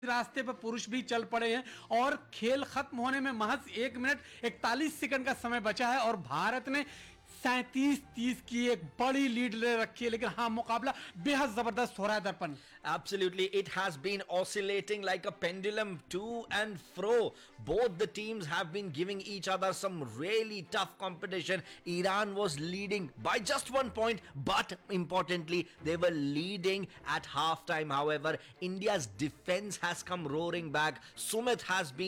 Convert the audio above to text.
रास्ते पर पुरुष भी चल पड़े हैं और खेल खत्म होने में महज 1 मिनट 41 सेकंड का समय बचा है और भारत ने 37-30 की एक बड़ी लीड ले रखी है। लेकिन हाँ, मुकाबला बेहद जबरदस्त हो रहा है दर्पण। Absolutely, it has been oscillating like a pendulum to and fro. Both the teams have been giving each other some really tough competition. Iran was leading by just 1 point, but importantly, they were leading at halftime. However, India's defense has come roaring back. Sumit has been